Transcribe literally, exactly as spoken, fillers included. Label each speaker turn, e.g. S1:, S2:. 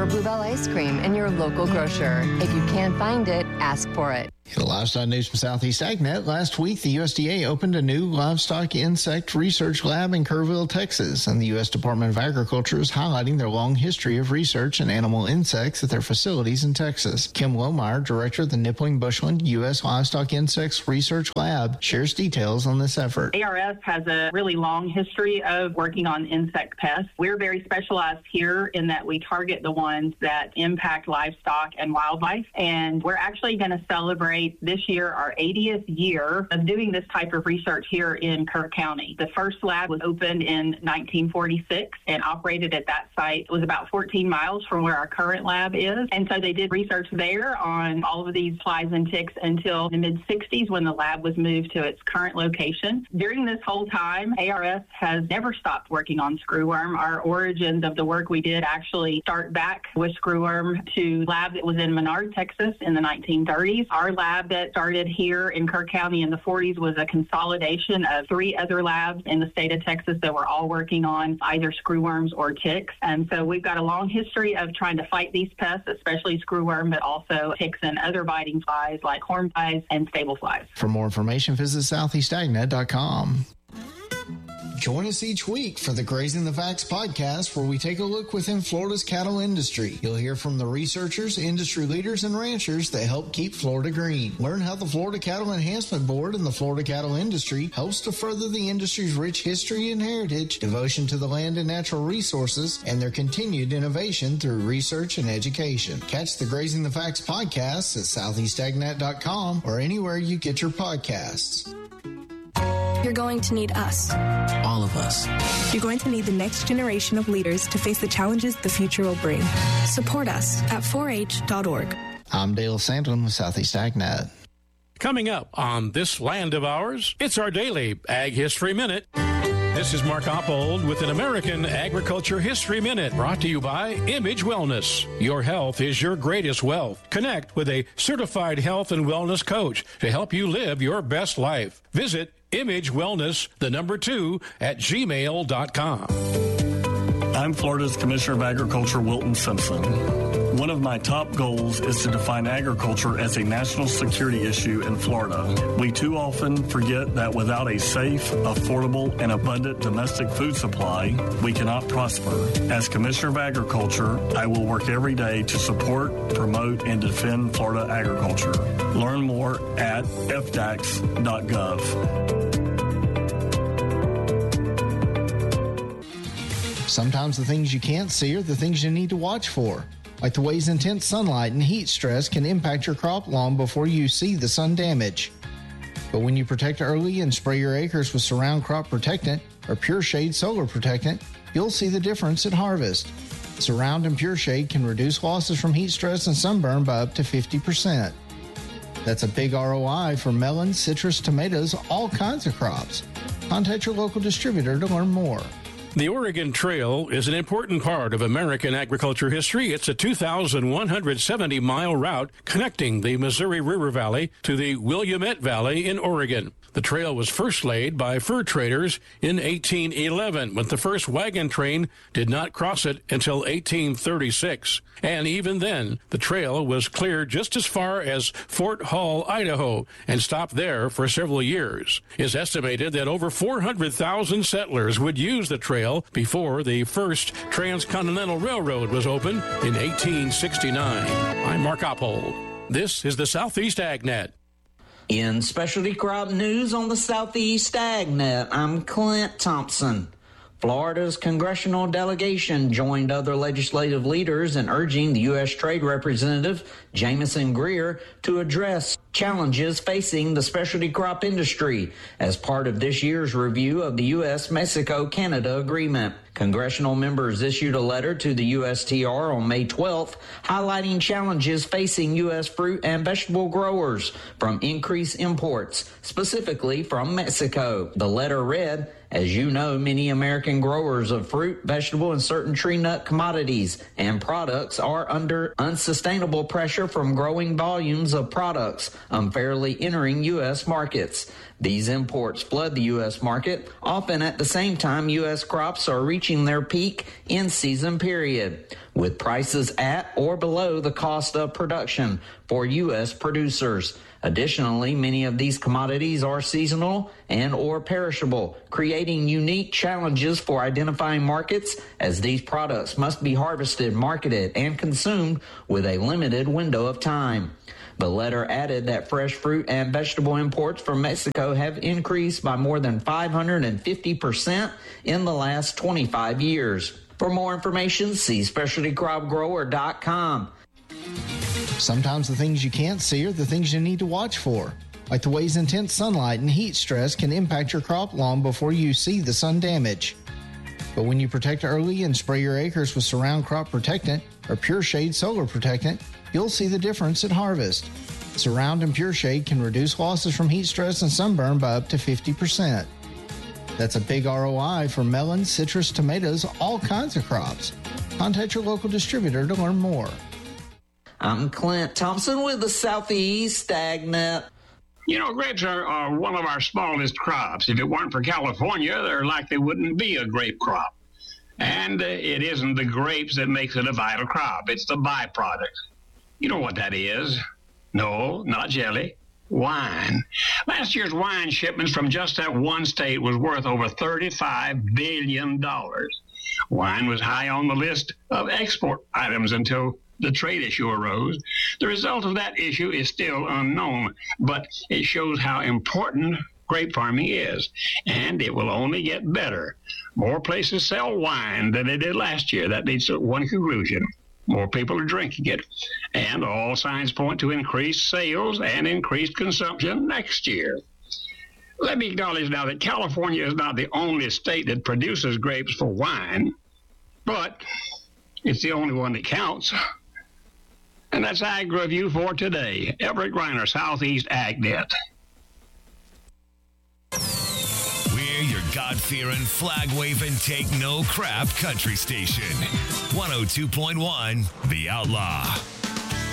S1: for Bluebell ice cream in your local grocer. If you can't find it, ask for it.
S2: In the livestock news from Southeast AgNet, last week the U S D A opened a new livestock insect research lab in Kerrville, Texas, and the U S Department of Agriculture is highlighting their long history of research in animal insects at their facilities in Texas. Kim Lohmeyer, director of the Nippling Bushland U S Livestock Insects Research Lab, shares details on this effort.
S3: A R S has a really long history of working on insect pests. We're very specialized here in that we target the ones that impact livestock and wildlife, and we're actually going to celebrate this year our eightieth year of doing this type of research here in Kerr County. The first lab was opened in nineteen forty-six and operated at that site. It was about fourteen miles from where our current lab is. And so they did research there on all of these flies and ticks until the mid sixties when the lab was moved to its current location. During this whole time, A R S has never stopped working on screwworm. Our origins of the work we did actually start back with screwworm to lab that was in Menard, Texas in the nineteen thirties. Our lab that started here in Kerr County in the forties was a consolidation of three other labs in the state of Texas that were all working on either screwworms or ticks. And so we've got a long history of trying to fight these pests, especially screwworm, but also ticks and other biting flies like horn flies and stable flies.
S2: For more information, visit southeast ag net dot com. Join us each week for the Grazing the Facts podcast, where we take a look within Florida's cattle industry. You'll hear from the researchers, industry leaders, and ranchers that help keep Florida green. Learn how the Florida Cattle Enhancement Board and the Florida cattle industry helps to further the industry's rich history and heritage, devotion to the land and natural resources, and their continued innovation through research and education. Catch the Grazing the Facts podcast at southeast ag net dot com or anywhere you get your podcasts.
S4: You're going to need us.
S5: All of us.
S4: You're going to need the next generation of leaders to face the challenges the future will bring. Support us at four H dot org.
S2: I'm Dale Sandlin with Southeast AgNet.
S6: Coming up on this land of ours, it's our daily Ag History Minute. This is Mark Oppold with an American Agriculture History Minute, brought to you by Image Wellness. Your health is your greatest wealth. Connect with a certified health and wellness coach to help you live your best life. Visit Image Wellness, the number two, at gmail dot com.
S7: I'm Florida's Commissioner of Agriculture, Wilton Simpson. One of my top goals is to define agriculture as a national security issue in Florida. We too often forget that without a safe, affordable, and abundant domestic food supply, we cannot prosper. As Commissioner of Agriculture, I will work every day to support, promote, and defend Florida agriculture. Learn more at f d a x dot gov.
S2: Sometimes the things you can't see are the things you need to watch for, like the ways intense sunlight and heat stress can impact your crop long before you see the sun damage. But when you protect early and spray your acres with Surround Crop Protectant or Pure Shade Solar Protectant, you'll see the difference at harvest. Surround and Pure Shade can reduce losses from heat stress and sunburn by up to fifty percent. That's a big R O I for melons, citrus, tomatoes, all kinds of crops. Contact your local distributor to learn more.
S6: The Oregon Trail is an important part of American agriculture history. It's a two thousand one hundred seventy mile route connecting the Missouri River Valley to the Willamette Valley in Oregon. The trail was first laid by fur traders in eighteen eleven, but the first wagon train did not cross it until eighteen thirty-six. And even then, the trail was cleared just as far as Fort Hall, Idaho, and stopped there for several years. It's estimated that over four hundred thousand settlers would use the trail before the first Transcontinental Railroad was opened in eighteen sixty-nine. I'm Mark Oppold. This is the Southeast AgNet.
S8: In specialty crop news on the Southeast AgNet, I'm Clint Thompson. Florida's congressional delegation joined other legislative leaders in urging the U S Trade Representative, Jamison Greer, to address challenges facing the specialty crop industry as part of this year's review of the U S Mexico Canada Agreement. Congressional members issued a letter to the U S T R on May twelfth highlighting challenges facing U S fruit and vegetable growers from increased imports, specifically from Mexico. The letter read, "As you know, many American growers of fruit, vegetable, and certain tree nut commodities and products are under unsustainable pressure from growing volumes of products unfairly entering U S markets. These imports flood the U S market, often at the same time U S crops are reaching their peak in-season period, with prices at or below the cost of production for U S producers. Additionally, many of these commodities are seasonal and or perishable, creating unique challenges for identifying markets as these products must be harvested, marketed, and consumed with a limited window of time. The letter added that fresh fruit and vegetable imports from Mexico have increased by more than five hundred fifty percent in the last twenty-five years. For more information, see specialty crop grower dot com.
S2: Sometimes the things you can't see are the things you need to watch for, like the ways intense sunlight and heat stress can impact your crop long before you see the sun damage. But when you protect early and spray your acres with Surround Crop Protectant or Pure Shade Solar Protectant, you'll see the difference at harvest. Surround and Pure Shade can reduce losses from heat stress and sunburn by up to fifty percent. That's a big R O I for melons, citrus, tomatoes, all kinds of crops. Contact your local distributor to learn more.
S8: I'm Clint Thompson with the Southeast AgNet.
S5: You know, grapes are, are one of our smallest crops. If it weren't for California, there likely wouldn't be a grape crop. And uh, it isn't the grapes that makes it a vital crop. It's the byproduct. You know what that is? No, not jelly. Wine. Last year's wine shipments from just that one state was worth over thirty-five billion dollars. Wine was high on the list of export items until the trade issue arose. The result of that issue is still unknown, but it shows how important grape farming is, and it will only get better. More places sell wine than they did last year. That leads to one conclusion. More people are drinking it, and all signs point to increased sales and increased consumption next year. Let me acknowledge now that California is not the only state that produces grapes for wine, but it's the only one that counts. And that's Ag Review for today. Everett Griner, Southeast AgNet.
S9: We're your God-fearing, flag-waving, take-no-crap country station. one oh two point one, The Outlaw.